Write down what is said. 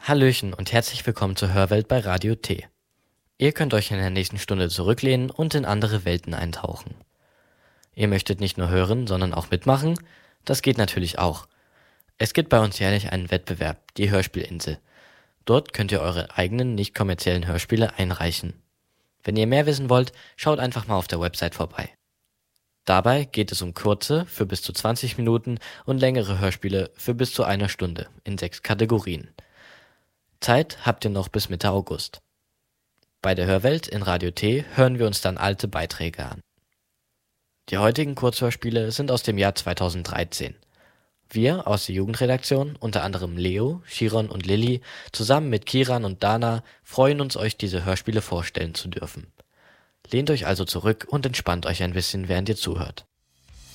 Hallöchen und herzlich willkommen zur Hörwelt bei Radio T. Ihr könnt euch in der nächsten Stunde zurücklehnen und in andere Welten eintauchen. Ihr möchtet nicht nur hören, sondern auch mitmachen? Das geht natürlich auch. Es gibt bei uns jährlich einen Wettbewerb, die Hörspielinsel. Dort könnt ihr eure eigenen nicht kommerziellen Hörspiele einreichen. Wenn ihr mehr wissen wollt, schaut einfach mal auf der Website vorbei. Dabei geht es um kurze, für bis zu 20 Minuten und längere Hörspiele für bis zu einer Stunde in 6 Kategorien. Zeit habt ihr noch bis Mitte August. Bei der Hörwelt in Radio T hören wir uns dann alte Beiträge an. Die heutigen Kurzhörspiele sind aus dem Jahr 2013. Wir aus der Jugendredaktion, unter anderem Leo, Chiron und Lilly, zusammen mit Kiran und Dana, freuen uns, euch diese Hörspiele vorstellen zu dürfen. Lehnt euch also zurück und entspannt euch ein bisschen, während ihr zuhört.